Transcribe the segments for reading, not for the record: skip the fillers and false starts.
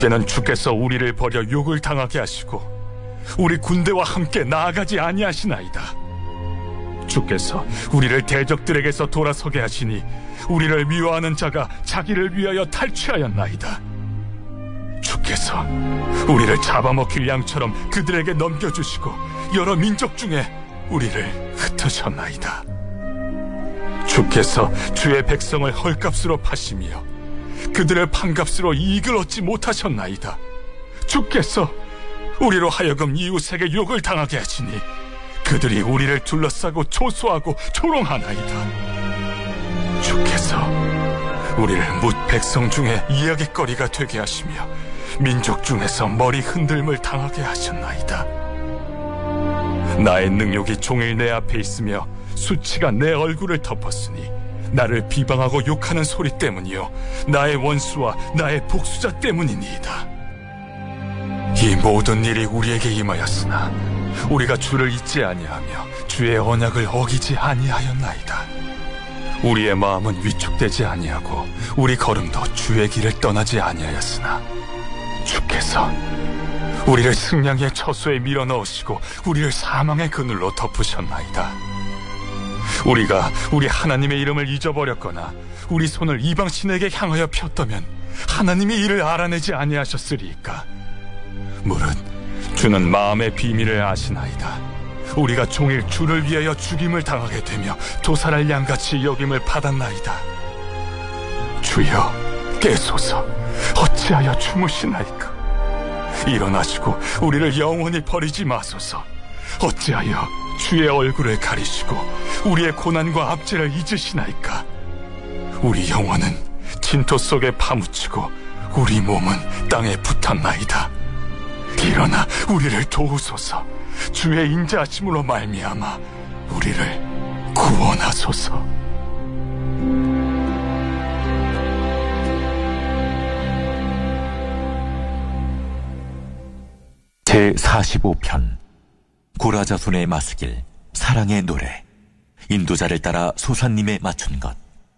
이제는 주께서 우리를 버려 욕을 당하게 하시고 우리 군대와 함께 나아가지 아니하시나이다. 주께서 우리를 대적들에게서 돌아서게 하시니 우리를 미워하는 자가 자기를 위하여 탈취하였나이다. 주께서 우리를 잡아먹힐 양처럼 그들에게 넘겨주시고 여러 민족 중에 우리를 흩으셨나이다. 주께서 주의 백성을 헐값으로 파시며 그들을 판값으로 이익을 얻지 못하셨나이다. 주께서 우리로 하여금 이웃에게 욕을 당하게 하시니 그들이 우리를 둘러싸고 조소하고 조롱하나이다. 주께서 우리를 뭇 백성 중에 이야깃거리가 되게 하시며 민족 중에서 머리 흔들림을 당하게 하셨나이다. 나의 능욕이 종일 내 앞에 있으며 수치가 내 얼굴을 덮었으니 나를 비방하고 욕하는 소리 때문이요 나의 원수와 나의 복수자 때문이니이다. 이 모든 일이 우리에게 임하였으나 우리가 주를 잊지 아니하며 주의 언약을 어기지 아니하였나이다. 우리의 마음은 위축되지 아니하고 우리 걸음도 주의 길을 떠나지 아니하였으나 주께서 우리를 승냥이의 처소에 밀어넣으시고 우리를 사망의 그늘로 덮으셨나이다. 우리가 우리 하나님의 이름을 잊어버렸거나 우리 손을 이방신에게 향하여 폈다면 하나님이 이를 알아내지 아니하셨으리이까. 무릇 주는 마음의 비밀을 아시나이다. 우리가 종일 주를 위하여 죽임을 당하게 되며 도살할 양같이 여김을 받았나이다. 주여 깨소서. 어찌하여 주무시나이까. 일어나시고 우리를 영원히 버리지 마소서. 어찌하여 주의 얼굴을 가리시고 우리의 고난과 압제를 잊으시나이까. 우리 영혼은 진토 속에 파묻히고 우리 몸은 땅에 붙었나이다. 일어나 우리를 도우소서. 주의 인자하심으로 말미암아 우리를 구원하소서. 제45편 고라자손의 마스길 사랑의 노래. 인도자를 따라 소산님에 맞춘 것.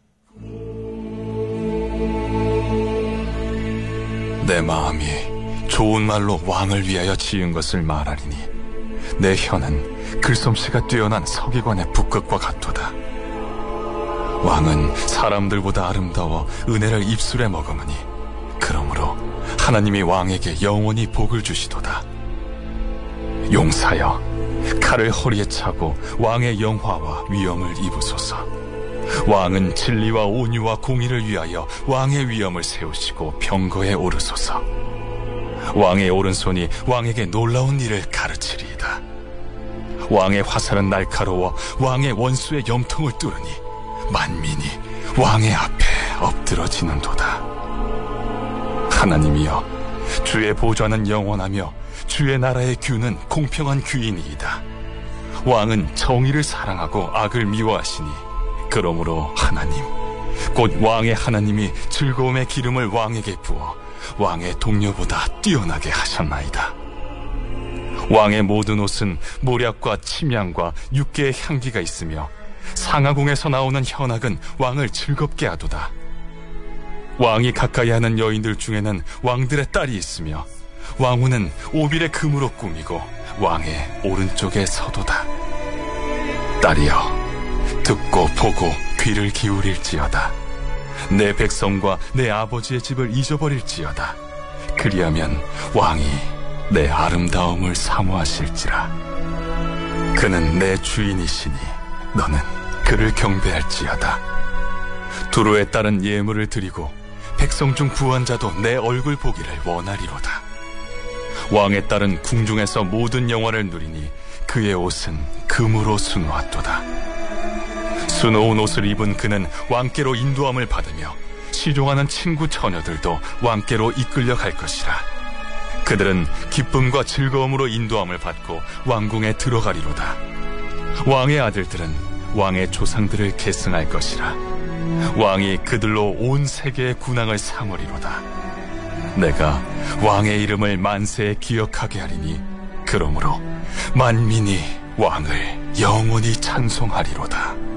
내 마음이 좋은 말로 왕을 위하여 지은 것을 말하리니 내 혀는 글솜씨가 뛰어난 서기관의 북극과 같도다. 왕은 사람들보다 아름다워 은혜를 입술에 머금으니 그러므로 하나님이 왕에게 영원히 복을 주시도다. 용사여, 칼을 허리에 차고 왕의 영화와 위엄을 입으소서. 왕은 진리와 온유와 공의를 위하여 왕의 위엄을 세우시고 병거에 오르소서. 왕의 오른손이 왕에게 놀라운 일을 가르치리이다. 왕의 화살은 날카로워 왕의 원수의 염통을 뚫으니 만민이 왕의 앞에 엎드러지는도다. 하나님이여, 주의 보좌는 영원하며 주의 나라의 규는 공평한 규이니이다. 왕은 정의를 사랑하고 악을 미워하시니 그러므로 하나님, 곧 왕의 하나님이 즐거움의 기름을 왕에게 부어 왕의 동료보다 뛰어나게 하셨나이다. 왕의 모든 옷은 모략과 침향과 육개의 향기가 있으며 상하궁에서 나오는 현악은 왕을 즐겁게 하도다. 왕이 가까이 하는 여인들 중에는 왕들의 딸이 있으며 왕후는 오빌의 금으로 꾸미고 왕의 오른쪽에 서도다. 딸이여, 듣고 보고 귀를 기울일지어다. 내 백성과 내 아버지의 집을 잊어버릴지어다. 그리하면 왕이 내 아름다움을 사모하실지라. 그는 내 주인이시니 너는 그를 경배할지어다. 두루에 따른 예물을 드리고 백성 중 부한 자도 내 얼굴 보기를 원하리로다. 왕의 딸은 궁중에서 모든 영화를 누리니 그의 옷은 금으로 수놓았도다. 수놓은 옷을 입은 그는 왕께로 인도함을 받으며 시종하는 친구 처녀들도 왕께로 이끌려 갈 것이라. 그들은 기쁨과 즐거움으로 인도함을 받고 왕궁에 들어가리로다. 왕의 아들들은 왕의 조상들을 계승할 것이라. 왕이 그들로 온 세계의 군왕을 삼으리로다. 내가 왕의 이름을 만세에 기억하게 하리니 그러므로 만민이 왕을 영원히 찬송하리로다.